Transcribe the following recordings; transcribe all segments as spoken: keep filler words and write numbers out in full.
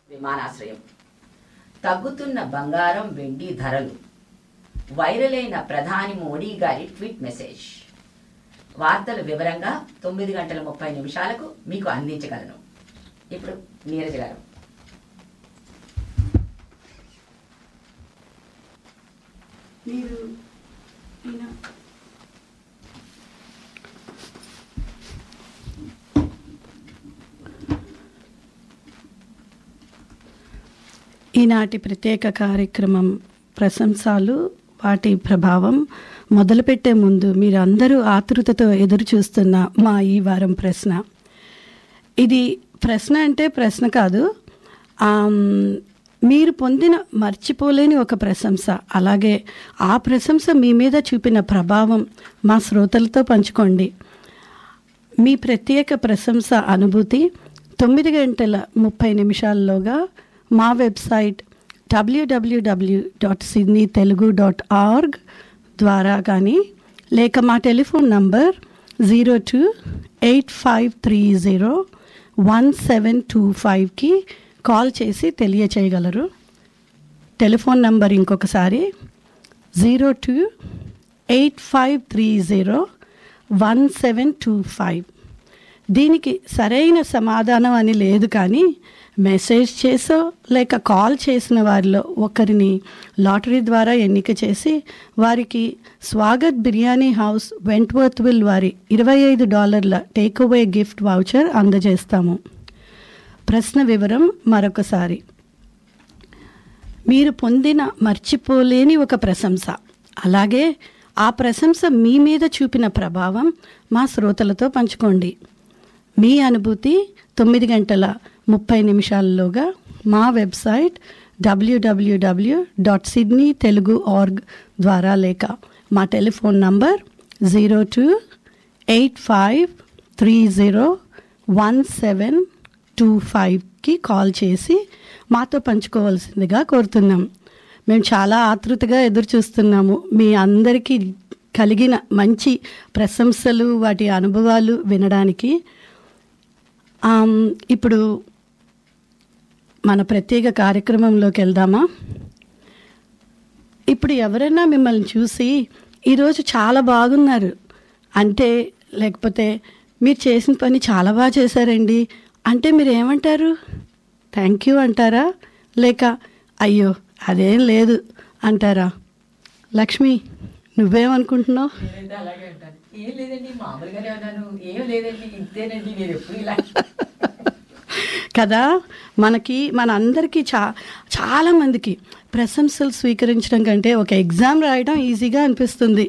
విమానాశ్రయం, తగ్గుతున్న బంగారం వెండి ధరలు, వైరల్ అయిన ప్రధాని మోడీ గారి ట్వీట్ మెసేజ్. వార్తలు వివరంగా తొమ్మిది గంటల ముప్పై నిమిషాలకు మీకు అందించగలను. ఇప్పుడు నీరజ్ గారు. మీరు ఈనాటి ప్రత్యేక కార్యక్రమం ప్రశంసలు, వాటి ప్రభావం మొదలుపెట్టే ముందు మీరు అందరూ ఆతృతతో ఎదురు చూస్తున్న మా ఈ వారం ప్రశ్న. ఇది ప్రశ్న అంటే ప్రశ్న కాదు, మీరు పొందిన మర్చిపోలేని ఒక ప్రశంస, అలాగే ఆ ప్రశంస మీ మీద చూపిన ప్రభావం మా శ్రోతలతో పంచుకోండి. మీ ప్రత్యేక ప్రశంస అనుభూతి తొమ్మిది గంటల ముప్పై నిమిషాల్లోగా మా వెబ్సైట్ డబ్ల్యూడబ్ల్యూడబ్ల్యూ dot Sydney Telugu dot org ద్వారా కానీ, లేక మా telephone number zero two eight five three zero one seven two ఫైవ్కి కాల్ చేసి తెలియచేయగలరు. టెలిఫోన్ నంబర్ ఇంకొకసారి zero two eight five three zero one seven two five. దీనికి సరైన సమాధానం అని లేదు, కానీ మెసేజ్ చేసో లేక కాల్ చేసిన వారిలో ఒకరిని లాటరీ ద్వారా ఎన్నిక చేసి వారికి స్వాగత్ బిర్యానీ హౌస్ వెంట్వర్త్విల్ వారి ఇరవై ఐదు డాలర్ల టేక్అవే గిఫ్ట్ వౌచర్ అందజేస్తాము. ప్రశ్న వివరం మరొకసారి. మీరు పొందిన మర్చిపోలేని ఒక ప్రశంస, అలాగే ఆ ప్రశంస మీ మీద చూపిన ప్రభావం మా శ్రోతలతో పంచుకోండి. మీ అనుభూతి తొమ్మిది గంటల ముప్పై నిమిషాల్లోగా మా వెబ్సైట్ డబ్ల్యూడబ్ల్యూడబ్ల్యూ డాట్ సిడ్నీ తెలుగు ఆర్గ్ ద్వారా, లేక మా telephone number zero two eight five three zero one seven two ఫైవ్కి కాల్ చేసి మాతో పంచుకోవాల్సిందిగా కోరుతున్నాం. మేము చాలా ఆతృతగా ఎదురు చూస్తున్నాము మీ అందరికీ కలిగిన మంచి ప్రశంసలు, వాటి అనుభవాలు వినడానికి. ఇప్పుడు మన ప్రత్యేక కార్యక్రమంలోకి వెళ్దామా? ఇప్పుడు ఎవరైనా మిమ్మల్ని చూసి ఈరోజు చాలా బాగున్నారు అంటే, లేకపోతే మీరు చేసిన పని చాలా బాగా చేశారండి అంటే మీరు ఏమంటారు? థ్యాంక్ యూ అంటారా, లేక అయ్యో అదేం లేదు అంటారా? లక్ష్మి, నువ్వేమనుకుంటున్నావు? అలాగే అంటాను. ఏం లేదండి, మామూలుగానే అన్నాను. ఏం లేదండి, ఇంతేనండి, నేను ఎప్పుడు ఇలా కదా. మనకి మన అందరికీ చా చాలామందికి ప్రశంసలు స్వీకరించడం కంటే ఒక ఎగ్జామ్ రాయడం ఈజీగా అనిపిస్తుంది.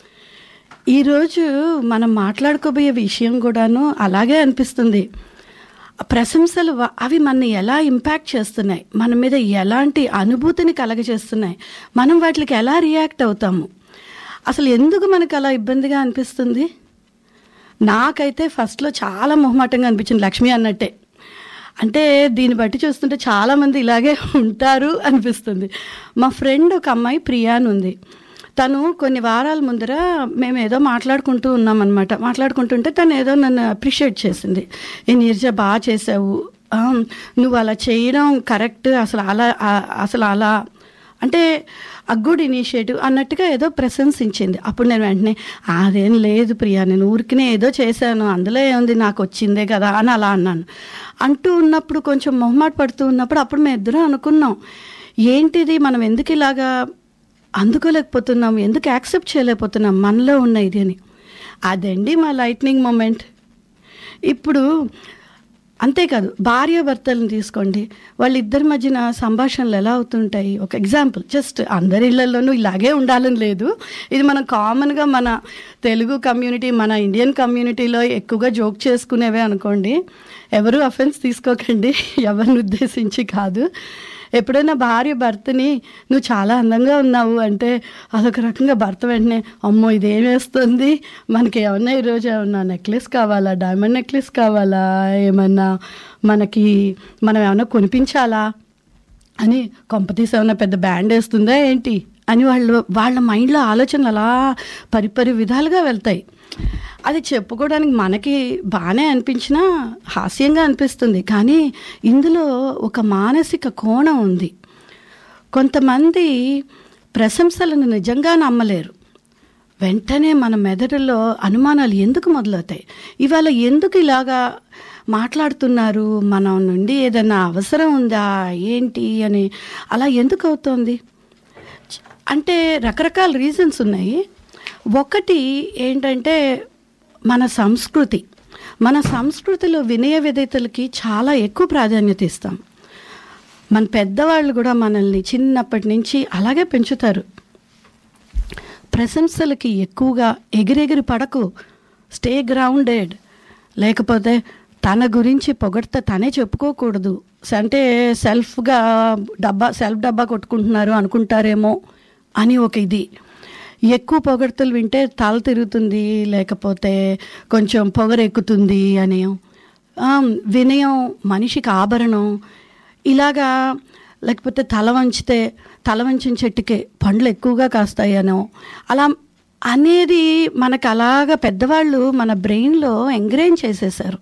ఈరోజు మనం మాట్లాడుకోబోయే విషయం కూడాను అలాగే అనిపిస్తుంది. ప్రశంసలు అవి మనని ఎలా ఇంపాక్ట్ చేస్తున్నాయి, మన మీద ఎలాంటి అనుభూతిని కలగజేస్తున్నాయి, మనం వాటికి ఎలా రియాక్ట్ అవుతాము, అసలు ఎందుకు మనకు అలా ఇబ్బందిగా అనిపిస్తుంది? నాకైతే ఫస్ట్లో చాలా మొహమాటంగా అనిపించింది, లక్ష్మి అన్నట్టే. అంటే దీన్ని బట్టి చూస్తుంటే చాలామంది ఇలాగే ఉంటారు అనిపిస్తుంది. మా ఫ్రెండ్ ఒక అమ్మాయి ప్రియాన్ ఉంది. తను కొన్ని వారాల ముందర మేము ఏదో మాట్లాడుకుంటూ ఉన్నామన్నమాట. మాట్లాడుకుంటుంటే తను ఏదో నన్ను అప్రిషియేట్ చేసింది. ఏ నీరజ, బాగా చేసావు, నువ్వు అలా చేయడం కరెక్ట్, అసలు అలా అసలు అలా అంటే అ గుడ్ ఇనిషియేటివ్ అన్నట్టుగా ఏదో ప్రశంసించింది. అప్పుడు నేను వెంటనే అదేం లేదు ప్రియా, నేను ఊరికినే ఏదో చేశాను, అందులో ఏముంది, నాకు వచ్చిందే కదా అని అలా అన్నాను. అంటూ ఉన్నప్పుడు కొంచెం మొహమాట పడుతూ ఉన్నప్పుడు అప్పుడు మేము ఇద్దరం అనుకున్నాం, ఏంటిది మనం ఎందుకు ఇలాగా అందుకోలేకపోతున్నాం, ఎందుకు యాక్సెప్ట్ చేయలేకపోతున్నాం మనలో ఉన్న ఇది అని. అదండి మా లైట్నింగ్ మూమెంట్. ఇప్పుడు అంతేకాదు, భార్యాభర్తలను తీసుకోండి, వాళ్ళిద్దరి మధ్యన సంభాషణలు ఎలా అవుతుంటాయి. ఒక ఎగ్జాంపుల్, జస్ట్ అందరి ఇళ్లలోనూ ఇలాగే ఉండాలని లేదు, ఇది మనం కామన్గా మన తెలుగు కమ్యూనిటీ, మన ఇండియన్ కమ్యూనిటీలో ఎక్కువగా జోక్ చేసుకునేవే అనుకోండి. ఎవరు అఫెన్స్ తీసుకోకండి, ఎవరిని ఉద్దేశించి కాదు. ఎప్పుడైనా భార్య భర్తని నువ్వు చాలా అందంగా ఉన్నావు అంటే అదొక రకంగా భర్త వెంటనే అమ్మో ఇదేం వేస్తుంది, మనకి ఏమన్నా ఈరోజు ఏమన్నా నెక్లెస్ కావాలా, డైమండ్ నెక్లెస్ కావాలా, ఏమన్నా మనకి మనం ఏమన్నా కొనిపించాలా అని, కొంపతీసి ఏమన్నా పెద్ద బ్యాండ్ వేస్తుందా ఏంటి అని వాళ్ళు వాళ్ళ మైండ్లో ఆలోచనలు అలా పరిపరి విధాలుగా వెళ్తాయి. అది చెప్పుకోవడానికి మనకి బాగానే అనిపించినా హాస్యంగా అనిపిస్తుంది. కానీ ఇందులో ఒక మానసిక కోణం ఉంది. కొంతమంది ప్రశంసలను నిజంగా నమ్మలేరు. వెంటనే మన మెదడులో అనుమానాలు ఎందుకు మొదలవుతాయి, ఇవాళ ఎందుకు ఇలాగా మాట్లాడుతున్నారు, మన నుండి ఏదైనా అవసరం ఉందా ఏంటి అని, అలా ఎందుకు అవుతోంది అంటే రకరకాల రీజన్స్ ఉన్నాయి. ఒకటి ఏంటంటే మన సంస్కృతి. మన సంస్కృతిలో వినయ విధేయతలకి చాలా ఎక్కువ ప్రాధాన్యత ఇస్తాం. మన పెద్దవాళ్ళు కూడా మనల్ని చిన్నప్పటి నుంచి అలాగే పెంచుతారు. ప్రశంసలకి ఎక్కువగా ఎగిరెగిరి పడకు, స్టే గ్రౌండెడ్, లేకపోతే తన గురించి పొగడ్త తనే చెప్పుకోకూడదు, అంటే సెల్ఫ్గా డబ్బా సెల్ఫ్ డబ్బా కొట్టుకుంటున్నారు అనుకుంటారేమో అని ఒక ఇది. ఎక్కువ పొగడ్తలు వింటే తల తిరుగుతుంది, లేకపోతే కొంచెం పొగరెక్కుతుంది అని. వినయం మనిషికి ఆభరణం, ఇలాగా. లేకపోతే తల వంచితే తల వంచిన చెట్టుకే పండ్లు ఎక్కువగా కాస్తాయనో అలా అనేది మనకు అలాగా పెద్దవాళ్ళు మన బ్రెయిన్లో ఎంగ్రేన్ చేసేసారు.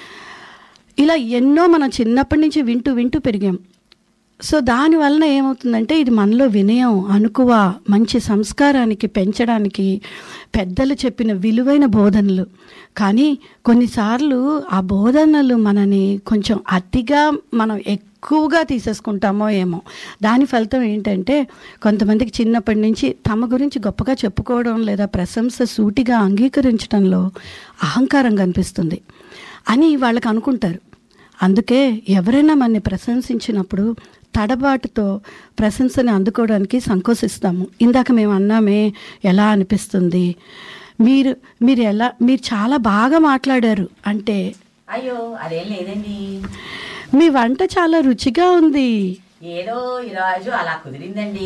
ఇలా ఎన్నో మనం చిన్నప్పటి నుంచి వింటూ వింటూ పెరిగాం. సో దానివలన ఏమవుతుందంటే ఇది మనలో వినయం, అనుకువ, మంచి సంస్కారానికి పెంచడానికి పెద్దలు చెప్పిన విలువైన బోధనలు. కానీ కొన్నిసార్లు ఆ బోధనలు మనని కొంచెం అతిగా మనం ఎక్కువగా తీసేసుకుంటామో ఏమో. దాని ఫలితం ఏంటంటే కొంతమందికి చిన్నప్పటి నుంచి తమ గురించి గొప్పగా చెప్పుకోవడం లేదా ప్రశంస సూటిగా అంగీకరించడంలో అహంకారం కనిపిస్తుంది అని వాళ్ళకి అనుకుంటారు. అందుకే ఎవరైనా మనని ప్రశంసించినప్పుడు తడబాటుతో ప్రశంసని అందుకోవడానికి సంకోచిస్తాము. ఇందాక మేము అన్నామే ఎలా అనిపిస్తుంది, మీరు మీరు ఎలా మీరు చాలా బాగా మాట్లాడారు అంటే, అయ్యో అదేం లేదండి, మీ వంట చాలా రుచిగా ఉంది, ఏదో ఈరోజు అలా కుదిరిందండి,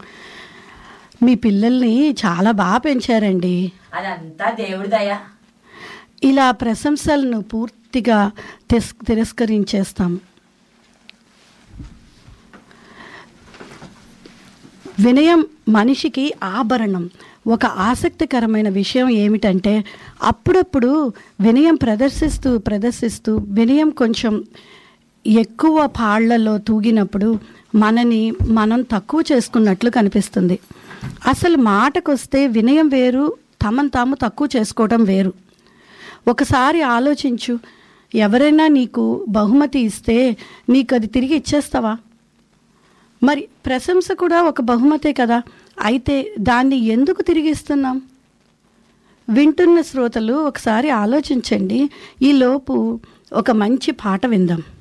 మీ పిల్లల్ని చాలా బాగా పెంచారండి, అదంతా దేవుడి దయ. ఇలా ప్రశంసలను పూర్తిగా తిరస్ తిరస్కరించేస్తాం. వినయం మనిషికి ఆభరణం. ఒక ఆసక్తికరమైన విషయం ఏమిటంటే అప్పుడప్పుడు వినయం ప్రదర్శిస్తూ ప్రదర్శిస్తూ వినయం కొంచెం ఎక్కువ పాళ్లలో తూగినప్పుడు మనని మనం తక్కువ చేసుకున్నట్లు కనిపిస్తుంది. అసలు మాటకొస్తే వినయం వేరు, తమను తాము తక్కువ చేసుకోవడం వేరు. ఒకసారి ఆలోచించు, ఎవరైనా నీకు బహుమతి ఇస్తే నీకు అది తిరిగి ఇచ్చేస్తావా? మరి ప్రశంస కూడా ఒక బహుమతే కదా. అయితే దాన్ని ఎందుకు తిరిగిస్తున్నాం? వింటున్న శ్రోతలు ఒకసారి ఆలోచించండి. ఈలోపు ఒక మంచి పాట విందాం.